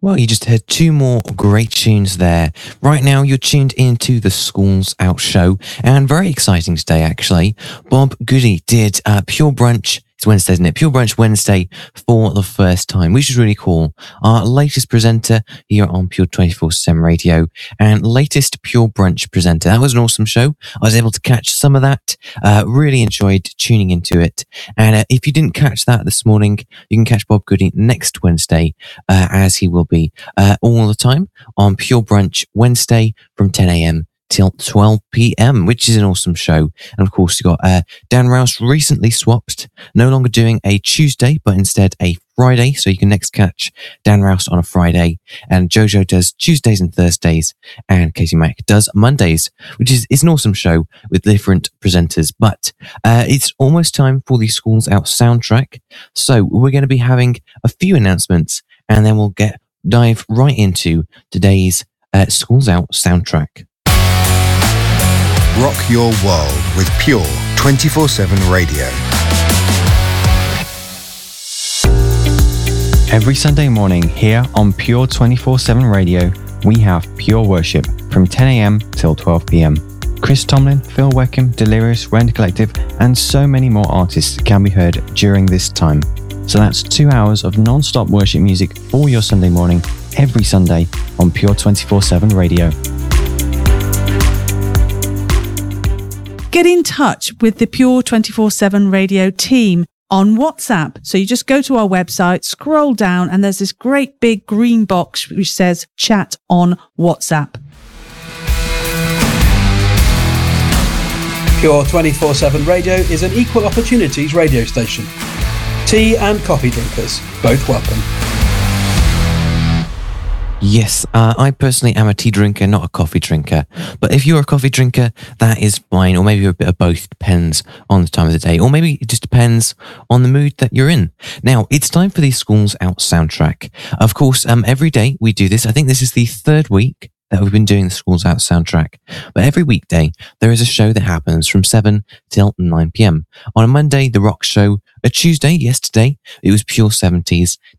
Well, you just heard two more great tunes there. Right now, you're tuned into the Schools Out show, and very exciting today, actually. Bob Goody did Pure Brunch. It's Wednesday, isn't it? Pure Brunch Wednesday for the first time, which is really cool. Our latest presenter here on Pure 24/7 Radio and latest Pure Brunch presenter. That was an awesome show. I was able to catch some of that. Really enjoyed tuning into it. And if you didn't catch that this morning, you can catch Bob Goody next Wednesday, as he will be all the time on Pure Brunch Wednesday from 10 a.m. till 12 p.m., which is an awesome show. And of course, you got Dan Rouse recently swapped, no longer doing a Tuesday, but instead a Friday. So you can next catch Dan Rouse on a Friday, and Jojo does Tuesdays and Thursdays, and Katie Mack does Mondays, which is an awesome show with different presenters. But it's almost time for the Schools Out soundtrack. So we're going to be having a few announcements, and then we'll dive right into today's Schools Out soundtrack. Rock your world with Pure 24/7 Radio. Every Sunday morning here on Pure 24/7 Radio, we have Pure Worship from 10 a.m. till 12 p.m. Chris Tomlin, Phil Weckham, Delirious, Rend Collective, and so many more artists can be heard during this time. So that's 2 hours of non-stop worship music for your Sunday morning, every Sunday on Pure 24/7 Radio. Get in touch with the Pure 24/7 Radio team on WhatsApp. So you just go to our website, scroll down, and there's this great big green box which says chat on WhatsApp. Pure 24/7 Radio is an equal opportunities radio station. Tea and coffee drinkers, both welcome. Yes, I personally am a tea drinker, not a coffee drinker. But if you're a coffee drinker, that is fine. Or maybe you're a bit of both, depends on the time of the day. Or maybe it just depends on the mood that you're in. Now, it's time for the Schools Out soundtrack. Of course, every day we do this. I think this is the third week that we've been doing the Schools Out soundtrack. But every weekday, there is a show that happens from 7 till 9 p.m. On a Monday, The Rock Show. A Tuesday, yesterday, it was Pure 70s.